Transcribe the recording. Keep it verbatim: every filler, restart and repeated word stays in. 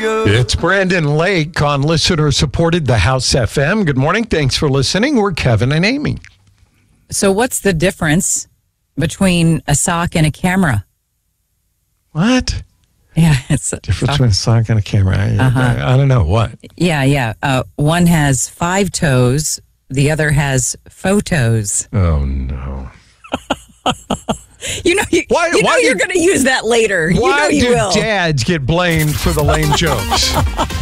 you. It's Brandon Lake on Listener Supported The House F M. Good morning. Thanks for listening. We're Kevin and Amy. So what's the difference between a sock and a camera? What? Yeah, it's a Difference sock. between a sock and a camera. I, Uh-huh. I, I don't know. What? Yeah, yeah. Uh, one has five toes. The other has photos. Oh, no. You know, you, Why- you know why you're do- going to use that later. Why you know you do will. dads get blamed for the lame jokes?